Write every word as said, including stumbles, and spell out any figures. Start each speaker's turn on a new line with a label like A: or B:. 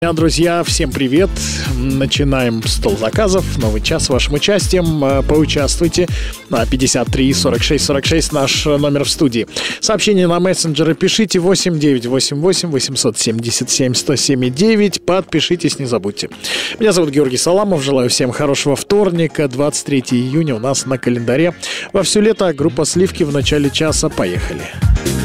A: Друзья, всем привет! Начинаем стол заказов. Новый час с вашим участием. Поучаствуйте на пятьдесят три сорок шесть сорок шесть, наш номер в студии. Сообщение на мессенджеры пишите восемь девятьсот восемьдесят восемь восемьсот семьдесят семь сто семь девять. Подпишитесь, не забудьте. Меня зовут Георгий Саламов. Желаю всем хорошего вторника. двадцать третьего июня у нас на календаре. Во все лето группа «Сливки» в начале часа. Поехали!